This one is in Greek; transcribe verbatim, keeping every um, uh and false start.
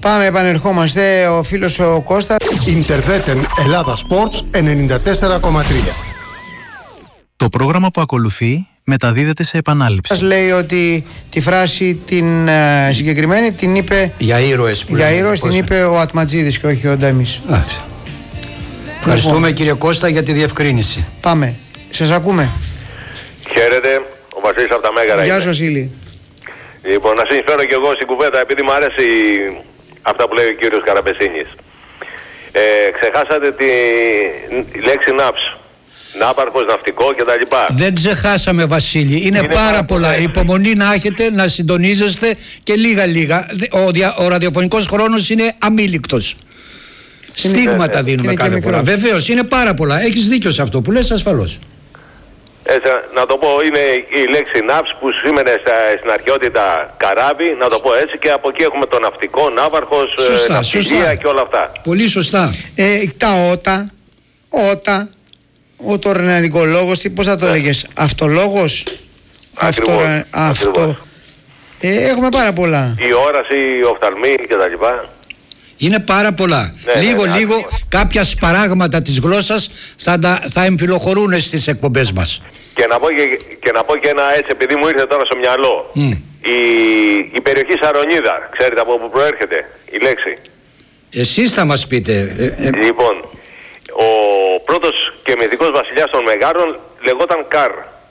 Πάμε, επανερχόμαστε. Ο φίλος ο Κώστας. Ιντερβέτεν Ελλάδα Sports ενενήντα τέσσερα κόμμα τρία. Το πρόγραμμα που ακολουθεί μεταδίδεται σε επανάληψη. Σας λέει ότι τη φράση την uh, συγκεκριμένη την είπε για ήρωες που για λέμε, ήρωες την είπε ο Ατματζίδης και όχι ο Ντέμις. Εντάξει. Ευχαριστούμε λοιπόν, κύριε Κώστα, για τη διευκρίνηση. Πάμε. Σας ακούμε. Χαίρετε, ο Βασίλης από τα Μέγαρα. Γεια σου Βασίλη. Λοιπόν, να συνεισφέρω κι εγώ στην κουβέντα, επειδή μου αρέσει αυτά που λέει ο κύριος Καραπεσίνης. Ε, ξεχάσατε τη λέξη ναύς. Ναύπαρχος, ναυτικό κτλ. Δεν ξεχάσαμε, Βασίλη. Είναι, είναι πάρα πολλά. πολλά. Υπομονή να έχετε, να συντονίζεστε και λίγα λίγα. Ο, δια, ο ραδιοφωνικός χρόνος είναι αμήλικτος. Στίγματα ναι, δίνουμε κάθε φορά. Βεβαίως, είναι πάρα πολλά. Έχεις δίκιο σε αυτό που λες, ασφαλώς. Έτσι, να το πω, είναι η λέξη ναύς που σήμαινε στην αρχαιότητα καράβι, να το πω έτσι, και από εκεί έχουμε το ναυτικό, ναύπαρχος, ναυτιλία και όλα αυτά. Πολύ σωστά. Ε, τα ότα, ότα, ο τωριναρικολόγος, τι, πώς θα το ναι. έλεγες, αυτολόγος, ακριβώς, αυτο, αυτό. Ε, έχουμε πάρα πολλά. Η όραση, η οφθαλμή κτλ. Είναι πάρα πολλά. Ναι, λίγο ναι, ναι, λίγο ακριβώς. κάποια σπαράγματα της γλώσσας θα, θα εμφυλοχωρούν στις εκπομπές μας. Και να, πω και, και να πω και ένα έτσι, επειδή μου ήρθε τώρα στο μυαλό. Mm. Η, η περιοχή Σαρονίδα, ξέρετε από πού προέρχεται η λέξη? Εσείς θα μας πείτε. Ε, ε... Λοιπόν, ο πρώτος και μυθικός βασιλιάς των Μεγάρων λεγόταν Καρ.